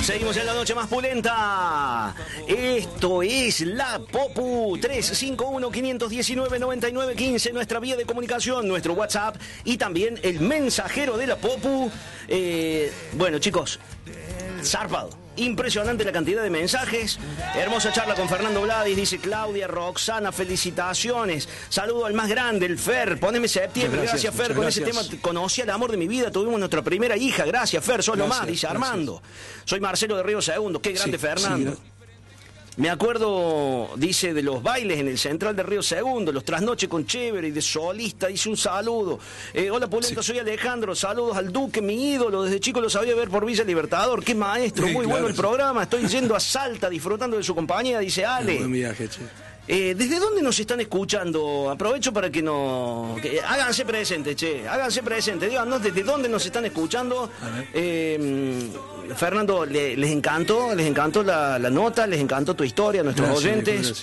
Seguimos en la noche más pulenta. Esto es La Popu. 351-519-9915, nuestra vía de comunicación, nuestro WhatsApp y también el mensajero de La Popu. Bueno, chicos, zarpado. Impresionante la cantidad de mensajes. Hermosa charla con Fernando Vladis, dice Claudia, Roxana, felicitaciones. Saludo al más grande, el Fer. Poneme septiembre. Gracias, Fer. Con ese tema conocí al amor de mi vida. Tuvimos nuestra primera hija. Gracias, Fer. Sos lo más, dice Armando. Soy Marcelo de Río Segundo. Qué grande, Fernando. Sí, me acuerdo, dice, de los bailes en el Central de Río Segundo, los trasnoches con Chévere y de solista, dice un saludo. Hola, Pulenta, soy Alejandro, saludos al Duque, mi ídolo, desde chico lo sabía ver por Villa Libertador, qué maestro, muy bueno el programa, estoy yendo a Salta disfrutando de su compañía, dice Ale. Buen viaje, che. ¿Desde dónde nos están escuchando? Aprovecho para que háganse presentes, che, háganse presentes, díganos desde dónde nos están escuchando. Fernando, les encantó la nota, les encantó tu historia, nuestros oyentes.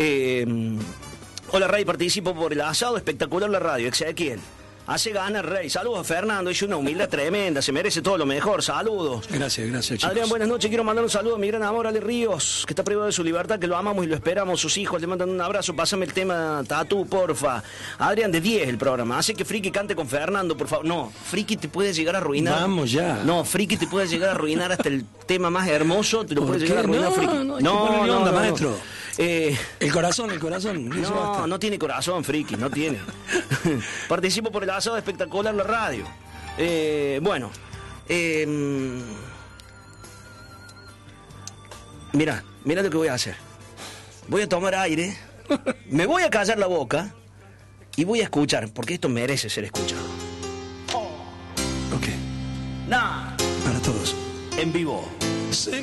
Hola, Rey, participo por el asado, espectacular la radio, Ezequiel. Hace ganas, Rey. Saludos a Fernando, es una humildad tremenda, se merece todo lo mejor. Saludos. Gracias, chicos. Adrián, buenas noches. Quiero mandar un saludo a mi gran amor, Ale Ríos, que está privado de su libertad, que lo amamos y lo esperamos. Sus hijos le mandan un abrazo. Pásame el tema Tatú, porfa. Adrián, de 10 el programa. Hace que Friki cante con Fernando, por favor. No, Friki te puede llegar a arruinar. Vamos ya. No, Friki te puede llegar a arruinar hasta el tema más hermoso. Te lo puede llegar a arruinar, Friki. No, maestro. El corazón. No tiene corazón, Friki, no tiene. Participo por el asado espectacular la radio. Bueno. Mira lo que voy a hacer. Voy a tomar aire, me voy a callar la boca y voy a escuchar, porque esto merece ser escuchado. Ok. Nah. Para todos. En vivo.